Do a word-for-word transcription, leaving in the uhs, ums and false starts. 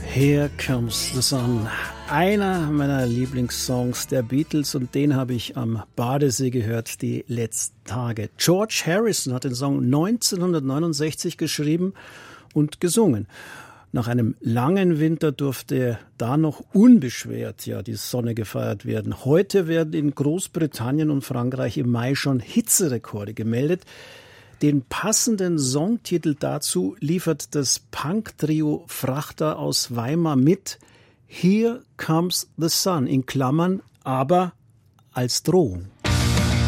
Here Comes the Sun. Einer meiner Lieblingssongs der Beatles, und den habe ich am Badesee gehört die letzten Tage. George Harrison hat den Song neunzehnhundertneunundsechzig geschrieben und gesungen. Nach einem langen Winter durfte da noch unbeschwert ja die Sonne gefeiert werden. Heute werden in Großbritannien und Frankreich im Mai schon Hitzerekorde gemeldet. Den passenden Songtitel dazu liefert das Punk-Trio Frachter aus Weimar mit Here Comes the Sun, in Klammern, aber als Drohung.